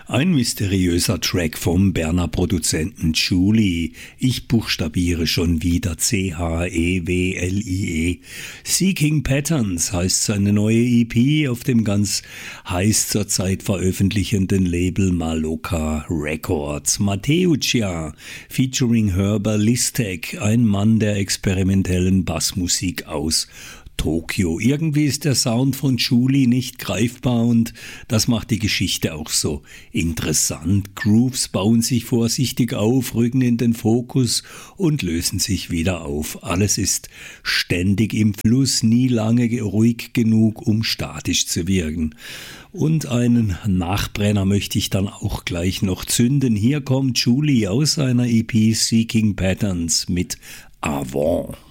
Ein mysteriöser Track vom Berner Produzenten Julie. Ich buchstabiere schon wieder C-H-E-W-L-I-E. Seeking Patterns heißt seine neue EP auf dem ganz heiß zurzeit veröffentlichenden Label Maloka Records. Mateuccia featuring Herbert Listek, ein Mann der experimentellen Bassmusik aus Tokio. Irgendwie ist der Sound von Julie nicht greifbar und das macht die Geschichte auch so interessant. Grooves bauen sich vorsichtig auf, rücken in den Fokus und lösen sich wieder auf. Alles ist ständig im Fluss, nie lange ruhig genug, um statisch zu wirken. Und einen Nachbrenner möchte ich dann auch gleich noch zünden. Hier kommt Julie aus seiner EP Seeking Patterns mit Avant.